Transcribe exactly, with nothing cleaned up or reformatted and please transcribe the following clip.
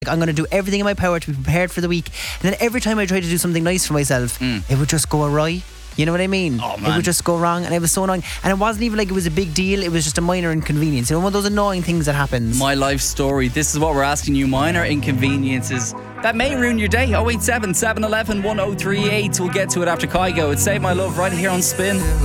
I'm going to do everything in my power to be prepared for the week. And then every time I tried to do something nice for myself, Mm. it would just go awry. You know what I mean? Oh, It man. would just go wrong, and it was so annoying. And it wasn't even like it was a big deal. It was just a minor inconvenience. You know, one of those annoying things that happens. My life story. This is what we're asking you. Minor inconveniences that may ruin your day. oh eight seven, seven one one, one oh three eight. We'll get to it after Kygo. It's Save My Love right here on Spin.